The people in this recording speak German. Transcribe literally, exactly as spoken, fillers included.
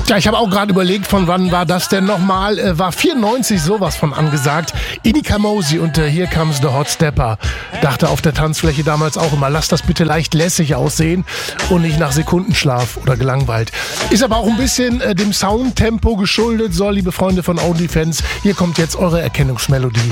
Ja, ich habe auch gerade überlegt, von wann war das denn nochmal? Äh, war vierundneunzig sowas von angesagt. Idi Kamosi und äh, Here Comes the Hot Stepper. Dachte auf der Tanzfläche damals auch immer, lass das bitte leicht lässig aussehen und nicht nach Sekundenschlaf oder gelangweilt. Ist aber auch ein bisschen äh, dem Soundtempo geschuldet. So, liebe Freunde von OnlyFans, hier kommt jetzt eure Erkennungsmelodie.